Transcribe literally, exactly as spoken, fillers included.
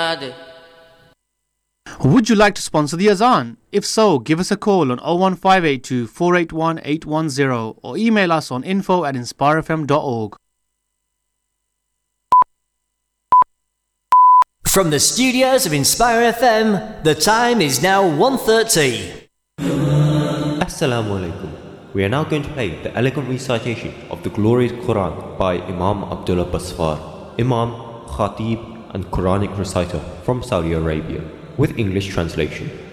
They. Would you like to sponsor the Azan? If so, give us a call on oh one five eight two, four eight one, eight one zero or email us on info at inspire f m dot org. From the studios of Inspire F M, the time is now one thirty. Assalamu alaikum. We are now going to play the elegant recitation of the glorious Quran by Imam Abdullah Basfar, Imam, Khatib and Quranic reciter from Saudi Arabia, with English translation.